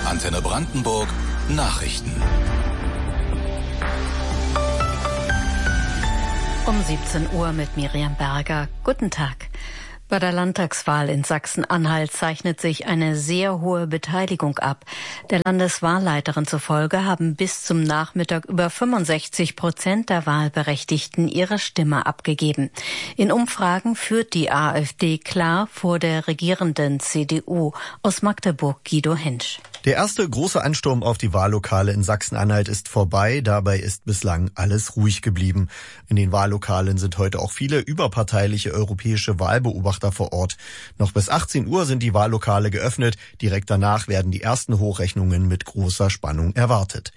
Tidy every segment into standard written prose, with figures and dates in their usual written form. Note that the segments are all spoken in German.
Antenne Brandenburg Nachrichten. Um 17 Uhr mit Miriam Berger. Guten Tag. Bei der Landtagswahl in Sachsen-Anhalt zeichnet sich eine sehr hohe Beteiligung ab. Der Landeswahlleiterin zufolge haben bis zum Nachmittag über 65% der Wahlberechtigten ihre Stimme abgegeben. In Umfragen führt die AfD klar vor der regierenden CDU. Aus Magdeburg Guido Hensch. Der erste große Ansturm auf die Wahllokale in Sachsen-Anhalt ist vorbei. Dabei ist bislang alles ruhig geblieben. In den Wahllokalen sind heute auch viele überparteiliche europäische Wahlbeobachter vor Ort. Noch bis 18 Uhr sind die Wahllokale geöffnet. Direkt danach werden die ersten Hochrechnungen mit großer Spannung erwartet.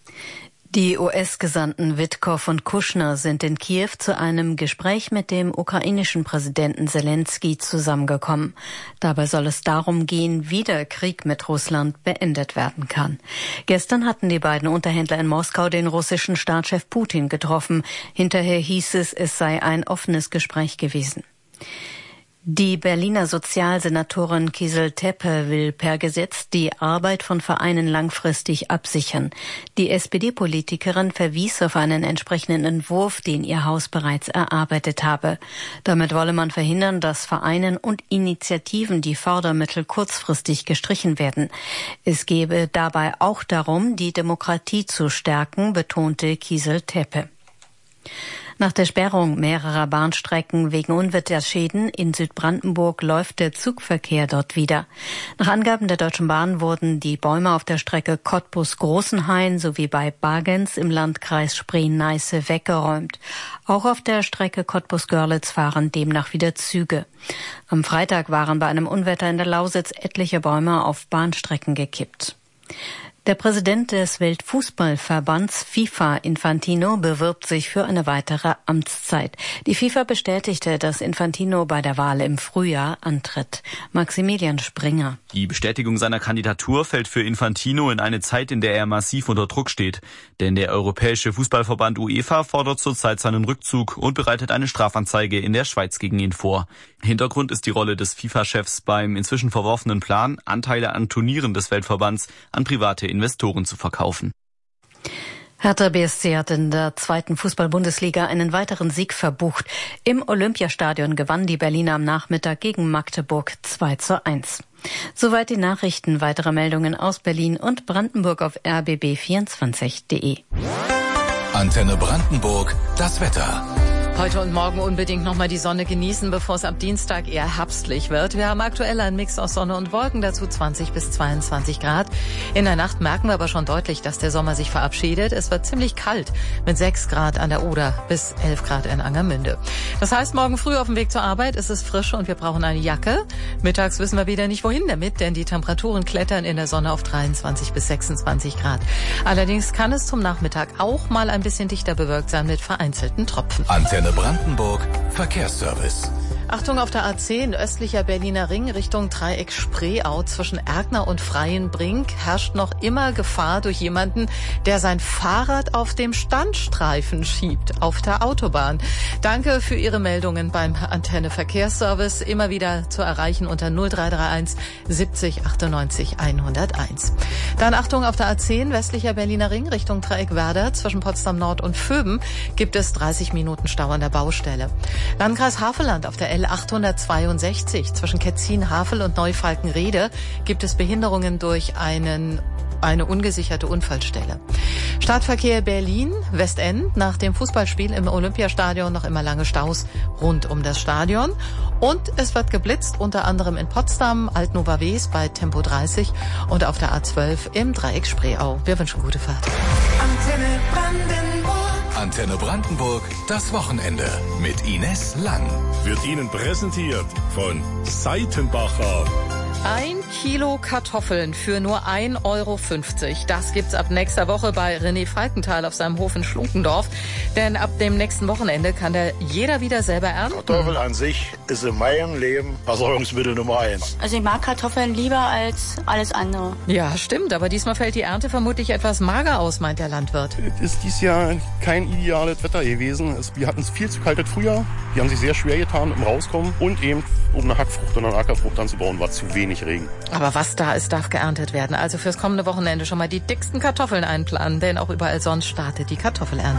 Die US-Gesandten Witkow und Kushner sind in Kiew zu einem Gespräch mit dem ukrainischen Präsidenten Zelensky zusammengekommen. Dabei soll es darum gehen, wie der Krieg mit Russland beendet werden kann. Gestern hatten die beiden Unterhändler in Moskau den russischen Staatschef Putin getroffen. Hinterher hieß es sei ein offenes Gespräch gewesen. Die Berliner Sozialsenatorin Kießel-Tepe will per Gesetz die Arbeit von Vereinen langfristig absichern. Die SPD-Politikerin verwies auf einen entsprechenden Entwurf, den ihr Haus bereits erarbeitet habe. Damit wolle man verhindern, dass Vereinen und Initiativen die Fördermittel kurzfristig gestrichen werden. Es gehe dabei auch darum, die Demokratie zu stärken, betonte Kießel-Tepe. Nach der Sperrung mehrerer Bahnstrecken wegen Unwetterschäden in Südbrandenburg läuft der Zugverkehr dort wieder. Nach Angaben der Deutschen Bahn wurden die Bäume auf der Strecke Cottbus-Großenhain sowie bei Bargens im Landkreis Spree-Neiße weggeräumt. Auch auf der Strecke Cottbus-Görlitz fahren demnach wieder Züge. Am Freitag waren bei einem Unwetter in der Lausitz etliche Bäume auf Bahnstrecken gekippt. Der Präsident des Weltfußballverbands FIFA, Infantino, bewirbt sich für eine weitere Amtszeit. Die FIFA bestätigte, dass Infantino bei der Wahl im Frühjahr antritt. Maximilian Springer. Die Bestätigung seiner Kandidatur fällt für Infantino in eine Zeit, in der er massiv unter Druck steht. Denn der Europäische Fußballverband UEFA fordert zurzeit seinen Rückzug und bereitet eine Strafanzeige in der Schweiz gegen ihn vor. Hintergrund ist die Rolle des FIFA-Chefs beim inzwischen verworfenen Plan, Anteile an Turnieren des Weltverbands an private Investoren zu verkaufen. Hertha BSC hat in der zweiten Fußball-Bundesliga einen weiteren Sieg verbucht. Im Olympiastadion gewann die Berliner am Nachmittag gegen Magdeburg 2:1. Soweit die Nachrichten. Weitere Meldungen aus Berlin und Brandenburg auf rbb24.de. Antenne Brandenburg, das Wetter. Heute und morgen unbedingt nochmal die Sonne genießen, bevor es ab Dienstag eher herbstlich wird. Wir haben aktuell einen Mix aus Sonne und Wolken, dazu 20 bis 22 Grad. In der Nacht merken wir aber schon deutlich, dass der Sommer sich verabschiedet. Es wird ziemlich kalt mit 6 Grad an der Oder bis 11 Grad in Angermünde. Das heißt, morgen früh auf dem Weg zur Arbeit ist es frisch und wir brauchen eine Jacke. Mittags wissen wir wieder nicht, wohin damit, denn die Temperaturen klettern in der Sonne auf 23 bis 26 Grad. Allerdings kann es zum Nachmittag auch mal ein bisschen dichter bewölkt sein mit vereinzelten Tropfen. Antenne Brandenburg Verkehrsservice. Achtung auf der A10, östlicher Berliner Ring Richtung Dreieck Spreeau zwischen Erkner und Freienbrink herrscht noch immer Gefahr durch jemanden, der sein Fahrrad auf dem Standstreifen schiebt auf der Autobahn. Danke für Ihre Meldungen beim Antenne Verkehrsservice, immer wieder zu erreichen unter 0331 70 98 101. Dann Achtung auf der A10, westlicher Berliner Ring Richtung Dreieck Werder zwischen Potsdam Nord und Vöben gibt es 30 Minuten Stau an der Baustelle. Landkreis Havelland auf der L862 zwischen Ketzin-Havel und Neufalkenriede gibt es Behinderungen durch eine ungesicherte Unfallstelle. Stadtverkehr Berlin, Westend, nach dem Fußballspiel im Olympiastadion noch immer lange Staus rund um das Stadion. Und es wird geblitzt, unter anderem in Potsdam, Altnova Wes bei Tempo 30 und auf der A12 im Dreieck Spreeau. Wir wünschen gute Fahrt. Antenne Brandenburg. Antenne Brandenburg, das Wochenende mit Ines Lang. Wird Ihnen präsentiert von Seitenbacher. 1 Kilo Kartoffeln für nur 1,50 Euro. Das gibt's ab nächster Woche bei René Falkenthal auf seinem Hof in Schlunkendorf. Denn ab dem nächsten Wochenende kann da jeder wieder selber ernten. Kartoffel an sich ist in meinem Leben Versorgungsmittel Nummer 1. Also ich mag Kartoffeln lieber als alles andere. Ja, stimmt. Aber diesmal fällt die Ernte vermutlich etwas mager aus, meint der Landwirt. Es ist dieses Jahr kein ideales Wetter gewesen. Wir hatten es viel zu kaltes Frühjahr. Die haben sich sehr schwer getan im Rauskommen. Und eben, um eine Hackfrucht und eine Ackerfrucht anzubauen, war zu wenig. wenig Regen. Aber was da ist, darf geerntet werden. Also fürs kommende Wochenende schon mal die dicksten Kartoffeln einplanen, denn auch überall sonst startet die Kartoffelernte.